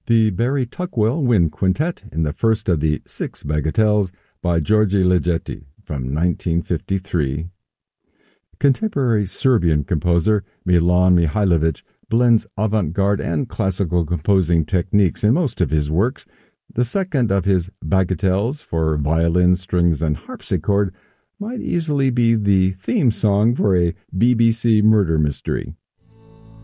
The Barry Tuckwell Wind Quintet in the first of the six bagatelles by Georgi Ligeti from 1953. Contemporary Serbian composer Milan Mihailovic blends avant-garde and classical composing techniques in most of his works. The second of his bagatelles for violin, strings, and harpsichord might easily be the theme song for a BBC murder mystery.